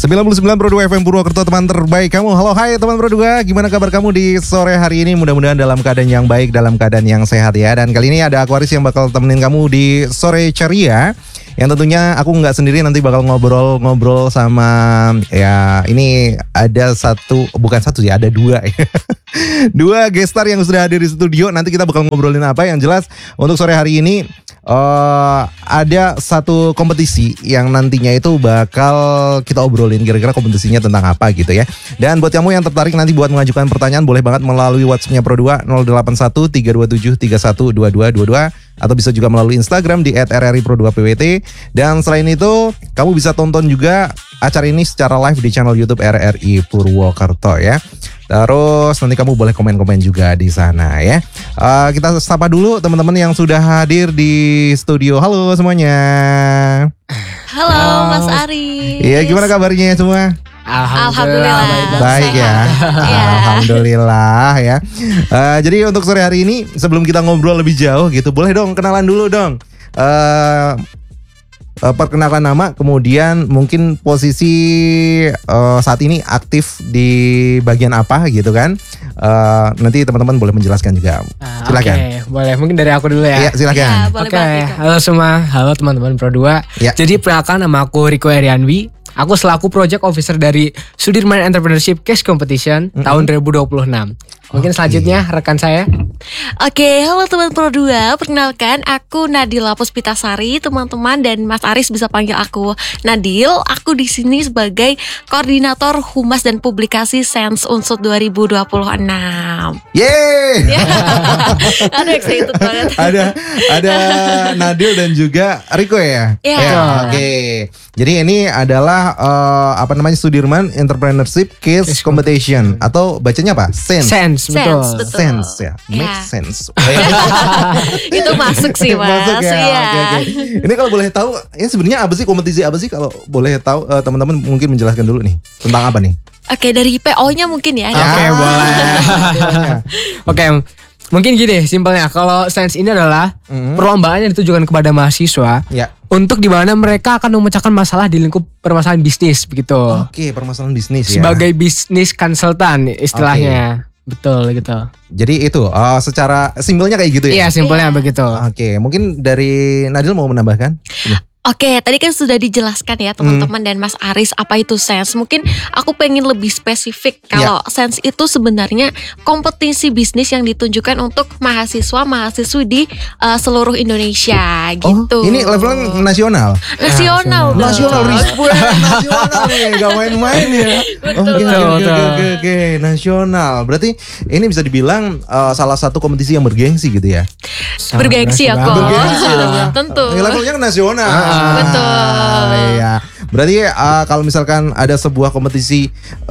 99.2 FM Purwokerto, teman terbaik kamu. Halo, hai teman Pro 2, gimana kabar kamu di sore hari ini? Mudah-mudahan dalam keadaan yang baik, dalam keadaan yang sehat ya. Dan kali ini ada Aquarius yang bakal temenin kamu di sore ceria. Yang tentunya aku nggak sendiri, nanti bakal ngobrol-ngobrol sama, ya ini ada ada dua ya. Dua gestar yang sudah hadir di studio. Nanti kita bakal ngobrolin apa. Yang jelas untuk sore hari ini ada satu kompetisi yang nantinya itu bakal kita obrolin, kira-kira kompetisinya tentang apa gitu ya. Dan buat kamu yang tertarik nanti buat mengajukan pertanyaan, boleh banget melalui WhatsApp-nya Pro 2 081 327 312222 atau bisa juga melalui Instagram di @rripro2pwt. Dan selain itu, kamu bisa tonton juga acara ini secara live di channel YouTube RRI Purwokerto ya. Terus nanti kamu boleh komen-komen juga di sana ya. Kita sapa dulu teman-teman yang sudah hadir di studio. Halo semuanya. Halo Mas Aris. Iya, gimana kabarnya semua? Alhamdulillah. Baik ya. Alhamdulillah ya. Jadi untuk sore hari ini, sebelum kita ngobrol lebih jauh gitu, boleh dong kenalan dulu dong. Perkenalkan nama, kemudian mungkin posisi saat ini aktif di bagian apa gitu kan. Nanti teman-teman boleh menjelaskan juga. Silakan. Oke, boleh. Mungkin dari aku dulu ya. Iya, silakan. Ya, boleh banget, Riko. Halo semua. Halo teman-teman Pro 2. Ya. Jadi perkenalkan, nama aku Riko Erianwi. Aku selaku Project Officer dari Sudirman Entrepreneurship Case Competition tahun 2026. Mungkin selanjutnya rekan saya. Oke, halo teman Pro 2. Perkenalkan, aku Nadila Puspitasari, teman-teman, dan Mas Aris bisa panggil aku Nadil. Aku di sini sebagai koordinator Humas dan Publikasi Sense Unsut 2026. Yeay. Aduh, excited banget. Ada Nadil dan juga Riko ya. Iya. Ya, oke. Jadi ini adalah Sudirman Entrepreneurship Case Competition atau bacanya apa? Sense. Betul. Sense ya, make Ya. sense. Itu masuk sih, Mas. Masuk ya. Iya. Oke. Ini kalau boleh tahu, ini sebenarnya apa sih, kompetisi apa sih? Kalau boleh tahu, teman-teman mungkin menjelaskan dulu nih tentang apa nih? Oke, dari PO-nya mungkin ya. Oke, boleh. Oke, mungkin gini simpelnya. Kalau Sense ini adalah perlombaan yang ditujukan kepada mahasiswa. Ya. Untuk di mana mereka akan memecahkan masalah di lingkup permasalahan bisnis begitu. Oke, permasalahan bisnis ya. Sebagai bisnis konsultan istilahnya. Betul gitu. Jadi itu secara simpelnya kayak gitu ya. Iya, simpelnya begitu. Oke, mungkin dari Nadil mau menambahkan? Oke, tadi kan sudah dijelaskan ya teman-teman dan Mas Aris apa itu Sense. Mungkin aku pengen lebih spesifik kalau Sense itu sebenarnya kompetisi bisnis yang ditunjukkan untuk mahasiswa-mahasiswi di seluruh Indonesia gitu. Ini levelnya nasional. Nasional. Nasional nih, gak main-main ya. Oke, nasional. Berarti ini bisa dibilang salah satu kompetisi yang bergengsi gitu ya. Bergengsi ya kok. Tentu. Levelnya kan nasional. Betul. Iya. Berarti kalau misalkan ada sebuah kompetisi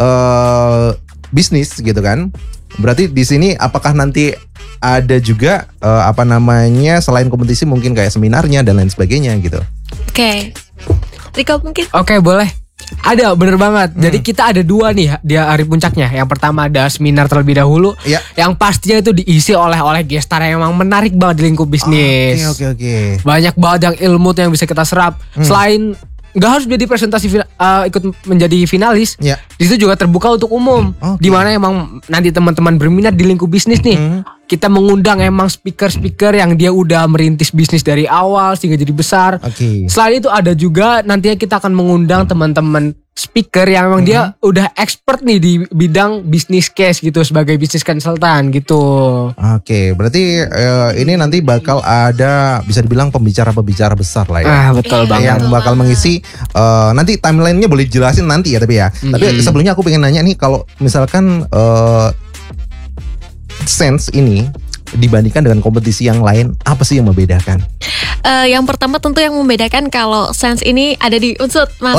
bisnis gitu kan, berarti di sini apakah nanti ada juga selain kompetisi mungkin kayak seminarnya dan lain sebagainya gitu? Oke. Riko mungkin? Oke, boleh. Ada, bener banget. Jadi kita ada dua nih dia hari puncaknya. Yang pertama ada seminar terlebih dahulu. Ya. Yang pastinya itu diisi oleh gestar yang emang menarik banget di lingkup bisnis. Oke. Banyak banget yang ilmu tuh yang bisa kita serap. Selain nggak harus jadi presentasi ikut menjadi finalis, di situ juga terbuka untuk umum. Dimana emang nanti teman-teman berminat di lingkup bisnis nih, kita mengundang emang speaker-speaker yang dia udah merintis bisnis dari awal sehingga jadi besar. Selain itu ada juga nantinya kita akan mengundang teman-teman speaker yang memang dia udah expert nih di bidang bisnis case gitu sebagai bisnis konsultan gitu. Oke, berarti ini nanti bakal ada bisa dibilang pembicara-pembicara besar lah ya. Betul banget. Yang bakal mengisi nanti timelinenya boleh jelasin nanti ya tapi ya. Tapi sebelumnya aku pengen nanya nih, kalau misalkan Sense ini dibandingkan dengan kompetisi yang lain, apa sih yang membedakan? Yang pertama tentu yang membedakan kalau Sense ini ada di Unsut, Mas.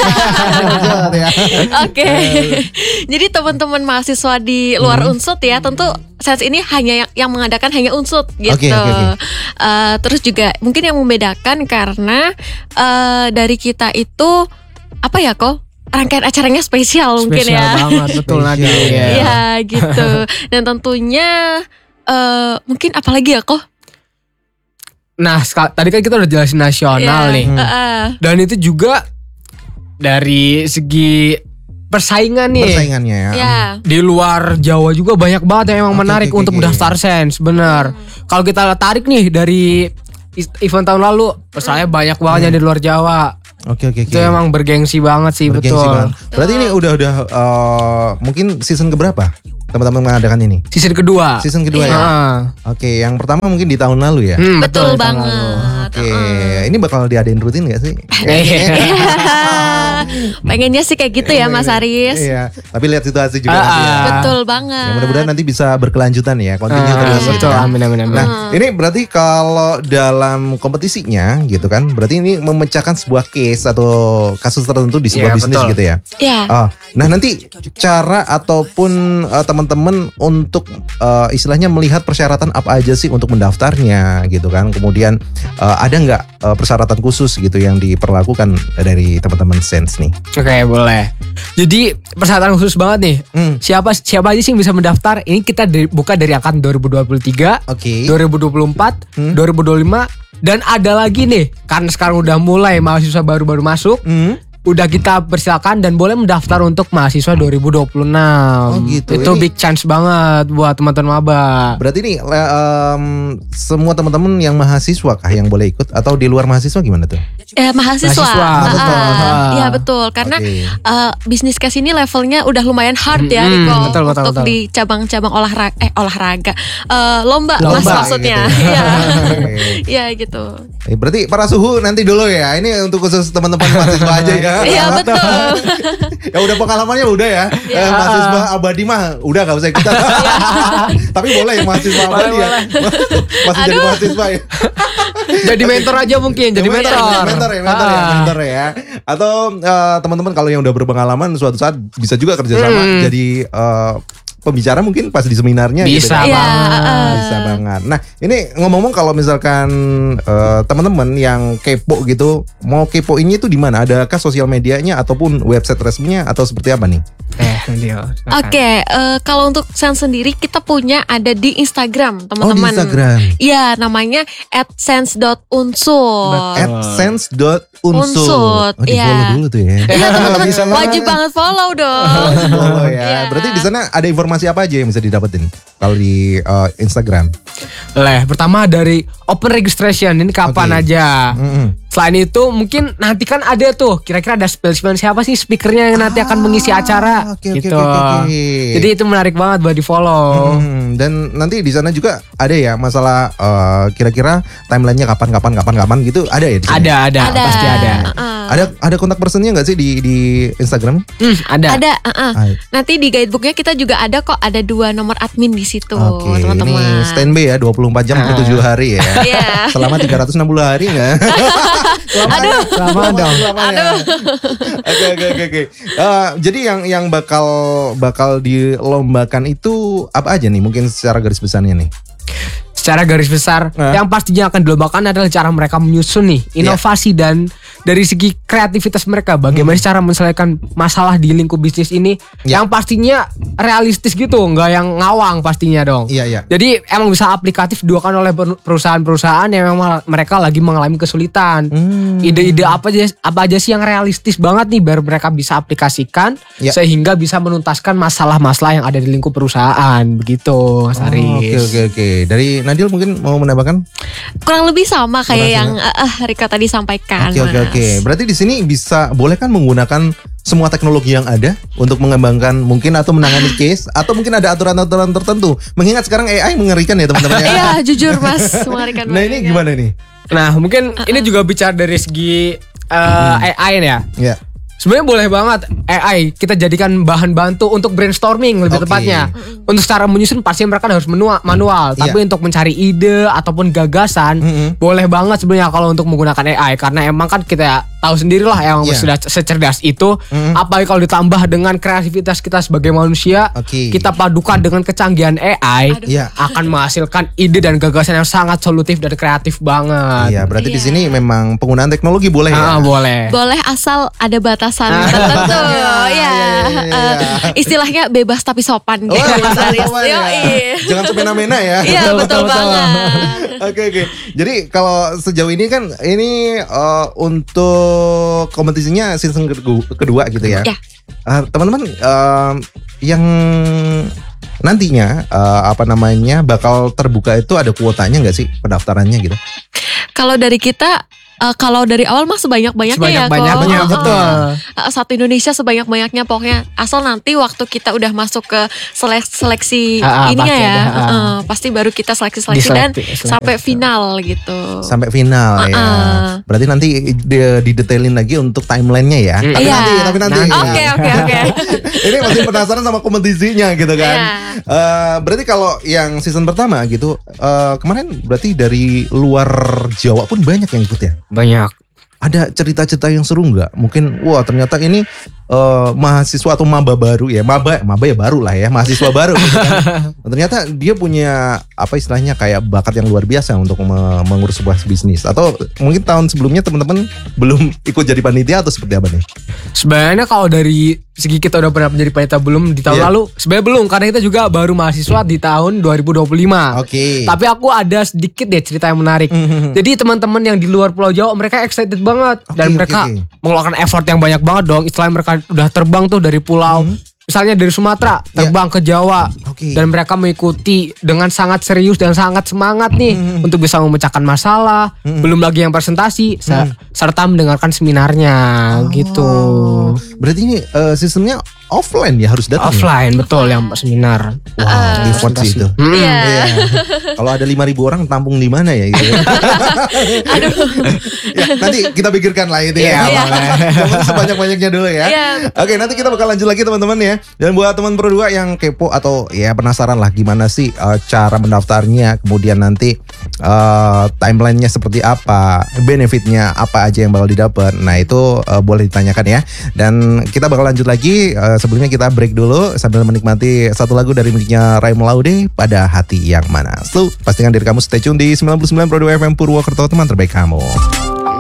Oke. Jadi teman-teman mahasiswa di luar Unsut ya, tentu Sense ini hanya yang mengadakan hanya Unsut gitu. Terus juga mungkin yang membedakan karena dari kita itu apa ya kok? Rangkaian acaranya spesial mungkin ya. Spesial banget, betul lagi. Iya gitu. Dan tentunya mungkin apalagi ya kok? Nah, tadi kan kita udah jelasin nasional nih. Dan itu juga dari segi persaingan nih. Persaingannya ya. Di luar Jawa juga banyak banget yang emang menarik untuk mendaftar Sense, bener. Kalau kita tarik nih dari event tahun lalu, saya banyak banget yang di luar Jawa. Oke. Itu emang bergengsi banget sih, betul. Banget. Berarti ini udah mungkin season keberapa teman-teman mengadakan ini? Season kedua ya. Oke, yang pertama mungkin di tahun lalu ya. Betul banget. Oke, ini bakal diadain rutin gak sih? Pengennya sih kayak gitu ya Mas Aris. Iya, tapi lihat situasi juga nanti ya. Betul banget. Ya, mudah-mudahan nanti bisa berkelanjutan ya, continue terus. Betul, amin. Nah, ini berarti kalau dalam kompetisinya gitu kan, berarti ini memecahkan sebuah case atau kasus tertentu di sebuah bisnis gitu ya. Iya. Nah, nanti cara ataupun teman-teman untuk istilahnya melihat persyaratan apa aja sih untuk mendaftarnya gitu kan. Kemudian ada nggak persyaratan khusus gitu yang diperlakukan dari teman-teman Sense nih? Oke, boleh. Jadi persyaratan khusus banget nih. Siapa aja sih yang bisa mendaftar? Ini kita buka dari angkatan 2023, 2024, 2025, dan ada lagi nih. Karena sekarang udah mulai mahasiswa baru masuk. Udah kita persilakan dan boleh mendaftar untuk mahasiswa 2026. Gitu. Itu big chance banget buat teman-teman maba. Berarti nih semua teman-teman yang mahasiswa kah yang boleh ikut atau di luar mahasiswa gimana tuh? Mahasiswa. Iya betul. Karena bisnis case ini levelnya udah lumayan hard ya, Riko. Untuk di cabang-cabang olahraga. Lomba mas maksudnya. Iya gitu. Berarti para suhu nanti dulu ya. Ini untuk khusus teman-teman mahasiswa aja ya. Iya betul. Ya udah pengalamannya udah ya. Mahasiswa abadi mah udah gak usah ikutan. Tapi boleh ya mahasiswa abadi ya. Masih jadi mahasiswa ya. Jadi mentor aja mungkin. Jadi mentor ya. Atau teman-teman kalau yang udah berpengalaman suatu saat bisa juga kerjasama jadi pembicara mungkin pas di seminarnya bisa gitu kan. Bisa banget. Nah, ini ngomong-ngomong kalau misalkan teman-teman yang kepo gitu, mau kepoinnya itu di mana? Adakah sosial medianya ataupun website resminya atau seperti apa nih? Oke, kalau untuk Sense sendiri kita punya ada di Instagram, teman-teman. Oh, di Instagram. Iya, namanya @sense.unsut. @sense.unsut. Oh, di follow dulu tuh ya. Iya, teman-teman wajib banget follow dong. Follow ya. Berarti di sana ada informasi apa aja yang bisa didapetin kalau di Instagram? Pertama dari open registration, ini kapan aja. Selain itu mungkin nanti kan ada tuh kira-kira ada spesimen siapa sih speakernya yang nanti akan mengisi acara gitu. Jadi itu menarik banget buat di follow. Dan nanti di sana juga ada ya masalah kira-kira timelinenya kapan gitu ada ya? Ada pasti ada. Ada kontak personnya nggak sih di Instagram? Ada. Nanti di guidebooknya kita juga ada kok, ada 2 nomor admin di situ, teman-teman. Ini standby ya 24 jam 7 hari ya. Selama 360 hari nggak? Selama dong. Oke. Jadi yang bakal dilombakan itu apa aja nih? Mungkin secara garis besarnya nih. Secara garis besar yang pastinya akan dilombakan adalah cara mereka menyusun nih inovasi dan dari segi kreativitas mereka bagaimana cara menyelesaikan masalah di lingkup bisnis ini yang pastinya realistis gitu, nggak yang ngawang pastinya dong. Jadi emang bisa aplikatif dilakukan oleh perusahaan-perusahaan yang memang mereka lagi mengalami kesulitan. Ide-ide apa aja sih yang realistis banget nih biar mereka bisa aplikasikan sehingga bisa menuntaskan masalah-masalah yang ada di lingkup perusahaan begitu, Mas Aris. Oke. Dari Nadil mungkin mau menambahkan? Kurang lebih sama kayak yang Rika tadi sampaikan. Oke. Berarti di sini boleh kan menggunakan semua teknologi yang ada untuk mengembangkan mungkin atau menangani case atau mungkin ada aturan-aturan tertentu. Mengingat sekarang AI mengerikan ya teman-teman ya. Iya, jujur Mas, mengerikan. Nah, ini gimana nih? Nah, mungkin ini juga bicara dari segi AI ya. Iya. Sebenarnya boleh banget AI kita jadikan bahan bantu untuk brainstorming lebih tepatnya. Untuk secara menyusun pasti mereka harus manual. Tapi untuk mencari ide ataupun gagasan boleh banget sebenarnya kalau untuk menggunakan AI. Karena emang kan kita tahu sendirilah yang sudah secerdas itu. Apalagi kalau ditambah dengan kreativitas kita sebagai manusia, kita padukan dengan kecanggihan AI akan menghasilkan ide dan gagasan yang sangat solutif dan kreatif banget. Iya, berarti di sini memang penggunaan teknologi boleh ya? Boleh. Boleh asal ada batasan tertentu. Istilahnya bebas tapi sopan gitu, Mas Aris. Jangan semena-mena ya. Iya, betul banget. Oke. Jadi kalau sejauh ini kan ini untuk untuk kompetisinya season kedua gitu ya. Ya. Teman-teman yang nantinya bakal terbuka itu ada kuotanya nggak sih pendaftarannya gitu? Kalau dari kita, kalau dari awal mah sebanyak-banyaknya ya kok. Betul. Satu Indonesia sebanyak-banyaknya pokoknya. Asal nanti waktu kita udah masuk ke seleksi ininya ya, pasti baru kita seleksi dan sampai final gitu. Sampai final ya. Berarti nanti didetailin lagi untuk timelinenya ya. Tapi nanti. Oke. Ini masih penasaran sama kompetisinya gitu kan. Berarti kalau yang season pertama gitu, kemarin berarti dari luar Jawa pun banyak yang ikut ya? Banyak. Ada cerita-cerita yang seru nggak? Mungkin ternyata ini mahasiswa atau maba baru ya, maba ya baru lah ya, mahasiswa baru gitu kan. Ternyata dia punya apa istilahnya kayak bakat yang luar biasa untuk mengurus sebuah bisnis. Atau mungkin tahun sebelumnya teman-teman belum ikut jadi panitia atau seperti apa nih? Sebenarnya kalau dari segi kita udah pernah menjadi panitia belum di tahun lalu, sebenarnya belum karena kita juga baru mahasiswa di tahun 2025. Oke. Tapi aku ada sedikit deh cerita yang menarik. Jadi teman-teman yang di luar Pulau Jawa mereka excited banget dan mereka mengeluarkan effort yang banyak banget dong. Istilahnya mereka udah terbang tuh dari pulau, misalnya dari Sumatera terbang ke Jawa, dan mereka mengikuti dengan sangat serius dan sangat semangat nih untuk bisa memecahkan masalah. Belum lagi yang presentasi serta mendengarkan seminarnya gitu. Berarti ini sistemnya offline ya, harus datang. Offline betul yang seminar. Wow, effort sih itu. Iya. Kalau ada 5.000 orang tampung di mana ya gitu. Aduh. Ya, nanti kita pikirkan lah itu ya. Jangan sebanyak-banyaknya dulu ya. Oke, nanti kita bakal lanjut lagi teman-teman ya. Dan buat teman Pro 2 yang kepo atau ya penasaran lah gimana sih cara mendaftarnya, kemudian nanti timelinenya seperti apa, benefitnya apa aja yang bakal didapat. Nah itu boleh ditanyakan ya. Dan kita bakal lanjut lagi. Sebelumnya kita break dulu sambil menikmati satu lagu dari miliknya Raymond Laude, Pada Hati Yang Mana. So, pastikan diri kamu stay tune di 99.2 FM Purwokerto, teman terbaik kamu.